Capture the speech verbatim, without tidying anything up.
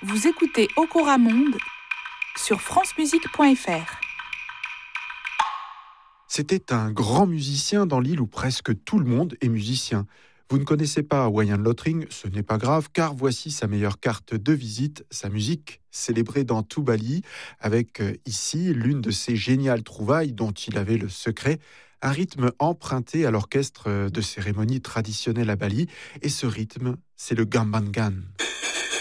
Vous écoutez Okora Monde sur france musique point f r. C'était un grand musicien dans l'île où presque tout le monde est musicien. Vous ne connaissez pas Wayan Lotring, ce n'est pas grave, car voici sa meilleure carte de visite, sa musique, célébrée dans tout Bali, avec euh, ici l'une de ses géniales trouvailles dont il avait le secret, un rythme emprunté à l'orchestre de cérémonie traditionnelle à Bali, et ce rythme, c'est le Gambangan.